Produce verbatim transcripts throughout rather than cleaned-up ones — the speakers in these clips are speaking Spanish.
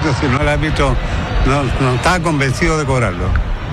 árbitro, sino el árbitro no, no estaba convencido de cobrarlo.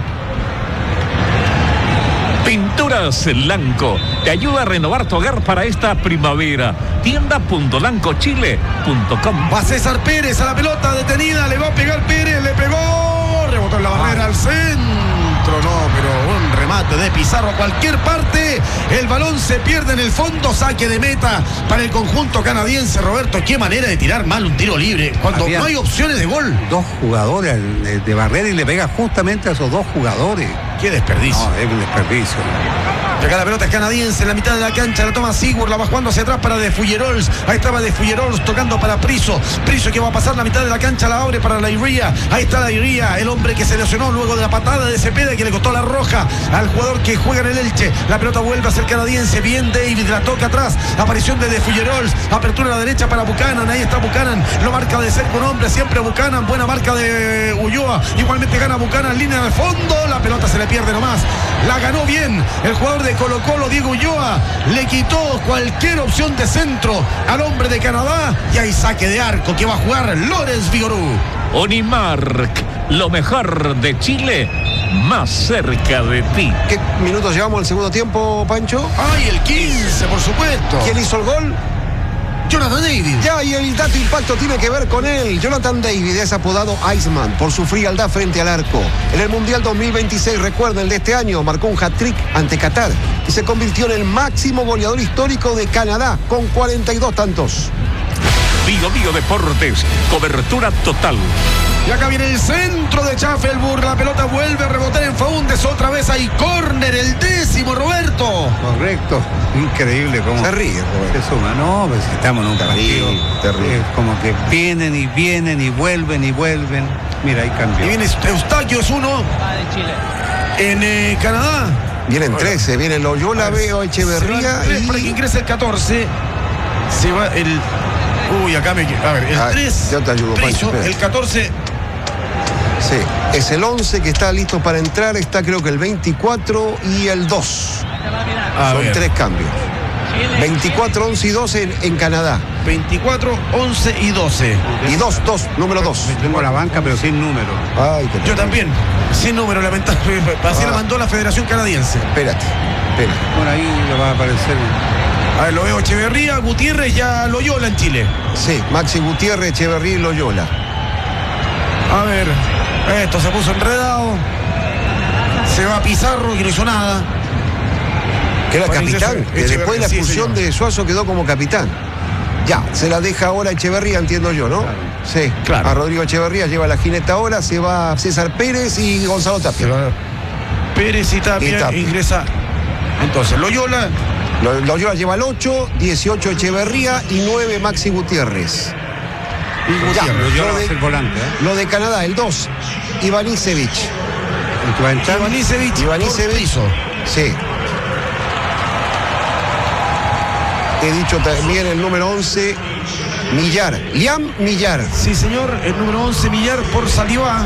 Pinturas Lanco te ayuda a renovar tu hogar para esta primavera. tienda punto lanco chile punto com. Va César Pérez a la pelota detenida, le va a pegar Pérez, le pegó, rebotó en la barrera al centro, no, pero un remate de Pizarro a cualquier parte, el balón se pierde en el fondo, saque de meta para el conjunto canadiense. Roberto, qué manera de tirar mal un tiro libre cuando Había no hay opciones de gol. Dos jugadores de, de barrera y le pega justamente a esos dos jugadores. Qué desperdicio. No, es un desperdicio. Acá la pelota es canadiense en la mitad de la cancha, la toma Sigurd, la va jugando hacia atrás para De Fullerols. Ahí estaba De Fullerols tocando para Priso. Priso que va a pasar la mitad de la cancha, la abre para la Iría. Ahí está la Iría, el hombre que se lesionó luego de la patada de Cepeda que le costó la roja al jugador que juega en el Elche. La pelota vuelve a ser canadiense. Bien David, la toca atrás. Aparición de De Fullerols. Apertura a la derecha para Buchanan. Ahí está Buchanan. Lo marca de cerca un hombre. Siempre Buchanan. Buena marca de Ulloa. Igualmente gana Buchanan. Línea al fondo. La pelota se le pierde nomás. La ganó bien el jugador de Colo Colo, Diego Ulloa, le quitó cualquier opción de centro al hombre de Canadá y hay saque de arco que va a jugar Lorenz Vigorú. Unimark, lo mejor de Chile, más cerca de ti. ¿Qué minutos llevamos al segundo tiempo, Pancho? ¡Ay, el quince, por supuesto! ¿Quién hizo el gol? Jonathan David. Ya, y el dato impacto tiene que ver con él. Jonathan David es apodado Iceman por su frialdad frente al arco. En el Mundial dos mil veintiséis, recuerden, el de este año, marcó un hat-trick ante Qatar y se convirtió en el máximo goleador histórico de Canadá con cuarenta y dos tantos. Bio Bio Deportes, cobertura total. Y acá viene el centro de Schaffelburg. La pelota vuelve a rebotar en Faúndez. Otra vez hay córner, el décimo, Roberto. Correcto. Increíble cómo se ríe, Roberto. Se suma. No, pues estamos en un partido. Terrible. Es como que vienen y vienen y vuelven y vuelven. Mira, ahí cambió. Y viene Eustaquio, es uno. En eh, Canadá. Vienen trece, viene Loyola, veo Echeverría. Y... para que ingrese el catorce. Se va el... Uy, acá me... A ver, el ah, tres... Yo te ayudo, Priso, Pancho, el catorce... Sí, es el once que está listo para entrar, está creo que el veinticuatro y el dos. A Son ver. tres cambios. veinticuatro, once y doce en, en Canadá. veinticuatro, once y doce. Y dos, dos, número dos. Tengo la banca, pero sin número. Ay, qué Yo también, sin número, lamentablemente. Así ah. la mandó la Federación Canadiense. Espérate, espérate. Por ahí le va a aparecer. A ver, lo veo Echeverría, Gutiérrez, ya Loyola en Chile. Sí, Maxi Gutiérrez, Echeverría y Loyola. A ver, esto se puso enredado. Se va Pizarro, que no hizo nada. Que era capitán, que después de la expulsión sí, de Suazo quedó como capitán. Ya, se la deja ahora Echeverría, entiendo yo, ¿no? Claro. Sí, claro. A Rodrigo Echeverría lleva la jineta ahora, se va César Pérez y Gonzalo Tapia. Pérez y Tapia, y Tapia. Ingresa. Entonces, Loyola. Loyola lleva el ocho, dieciocho Echeverría y nueve Maxi Gutiérrez. Y Gutiérrez, ya, Loyola lo, va de, a ser volante, ¿eh? Lo de Canadá, el dos, Ivanisevic. Ivanisevic. Ivanisevic. Sí. He dicho también el número once, Millar. Liam Millar. Sí, señor, el número once, Millar por Saliba.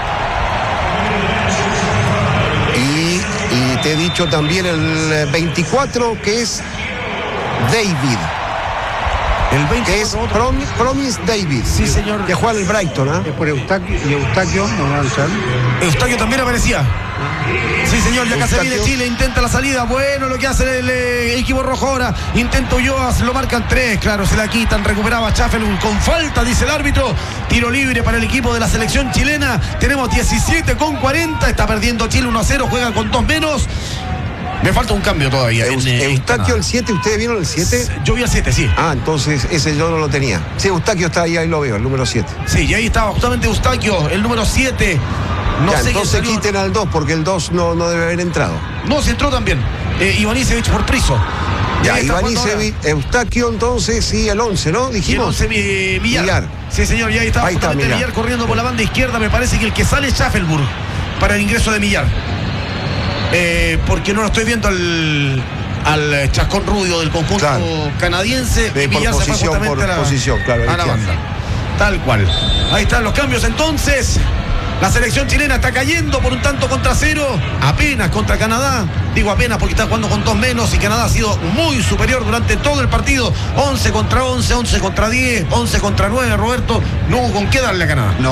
Y, y te he dicho también el veinticuatro, que es David. El veinte que es Prom, Promise David. Sí, señor. Que juega en el Brighton, ¿ah? ¿eh? Es por Eustaquio, y Eustaquio no va a entrar. Eustaquio también aparecía. Sí, señor, ya acá se viene Chile, intenta la salida. Bueno, lo que hace el, el equipo rojo ahora. Intento Ulloa, lo marcan tres. Claro, se la quitan, recuperaba Schaffelburg con falta, dice el árbitro. Tiro libre para el equipo de la selección chilena. Tenemos diecisiete con cuarenta. Está perdiendo Chile uno a cero, juega con dos menos. Me falta un cambio todavía. Eus, en, Eustaquio el siete, ¿ustedes vieron el siete? Yo vi el siete, sí. Ah, entonces ese yo no lo tenía. Sí, Eustaquio está ahí, ahí lo veo, el número siete. Sí, y ahí estaba justamente Eustaquio, el número siete. No ya, sé entonces quiten al dos porque el dos no, no debe haber entrado. No, se entró también. Eh, Ivanisevic por Priso. Ya, Ivanisevic, Eustaquio entonces sí, el once, ¿no? Dijimos. Y el once, Millar. Millar. Sí, señor, y ahí estaba ahí justamente está, Millar corriendo por la banda izquierda. Me parece que el que sale es Schaffelburg para el ingreso de Millar. Eh, porque no lo estoy viendo al, al chascón rubio del conjunto claro. canadiense. De, Millar por posición, se fue justamente por a la, posición, claro, a la banda. Tal cual. Ahí están los cambios entonces. La selección chilena está cayendo por un tanto contra cero, apenas contra Canadá. Digo apenas porque está jugando con dos menos y Canadá ha sido muy superior durante todo el partido. once contra once, once contra diez, once contra nueve, Roberto. No hubo con qué darle a Canadá. No.